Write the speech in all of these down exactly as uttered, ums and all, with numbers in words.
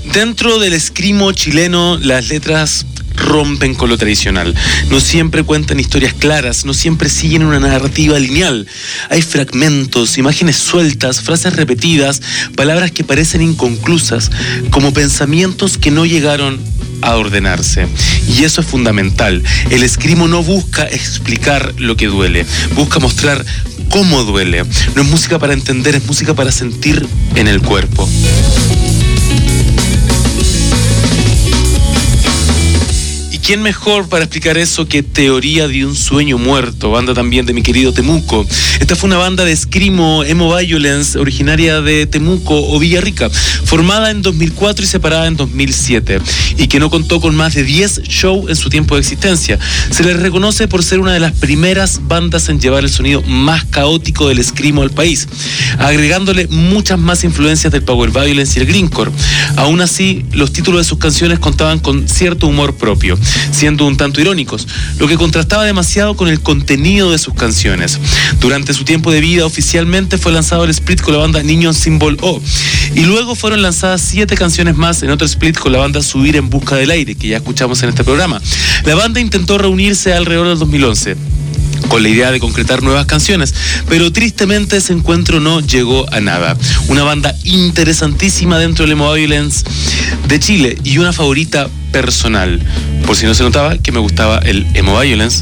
Dentro del escrimo chileno, las letras rompen con lo tradicional. No siempre cuentan historias claras, no siempre siguen una narrativa lineal. Hay fragmentos, imágenes sueltas, frases repetidas, palabras que parecen inconclusas, como pensamientos que no llegaron a ordenarse. Y eso es fundamental. El escrimo no busca explicar lo que duele, busca mostrar cómo duele. No es música para entender, es música para sentir en el cuerpo. ¿Quién mejor para explicar eso que Teoría de un Sueño Muerto, banda también de mi querido Temuco? Esta fue una banda de escrimo emo violence originaria de Temuco o Villarrica, formada en dos mil cuatro y separada en dos mil siete, y que no contó con más de diez shows en su tiempo de existencia. Se les reconoce por ser una de las primeras bandas en llevar el sonido más caótico del escrimo al país, agregándole muchas más influencias del power violence y el grindcore. Aún así, los títulos de sus canciones contaban con cierto humor propio, siendo un tanto irónicos, lo que contrastaba demasiado con el contenido de sus canciones. Durante su tiempo de vida, oficialmente fue lanzado el split con la banda Niño Symbol O, y luego fueron lanzadas siete canciones más en otro split con la banda Subir en Busca del Aire, que ya escuchamos en este programa. La banda intentó reunirse alrededor del dos mil once con la idea de concretar nuevas canciones, pero tristemente ese encuentro no llegó a nada. Una banda interesantísima dentro del emo violence de Chile y una favorita personal, por si no se notaba que me gustaba el emo violence.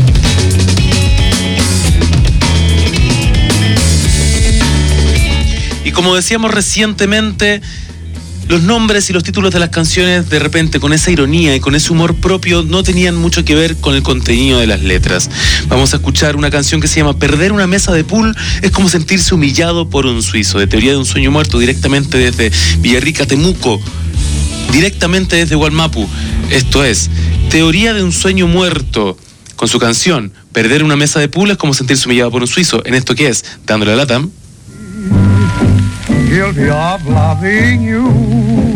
Y como decíamos recientemente, los nombres y los títulos de las canciones, de repente, con esa ironía y con ese humor propio, no tenían mucho que ver con el contenido de las letras. Vamos a escuchar una canción que se llama Perder una mesa de pool es como sentirse humillado por un suizo, de Teoría de un Sueño Muerto, directamente desde Villarrica, Temuco, directamente desde Gualmapu. Esto es Teoría de un Sueño Muerto, con su canción Perder una mesa de pool es como sentirse humillado por un suizo. ¿En esto qué es? Dándole la lata. Guilty of loving you.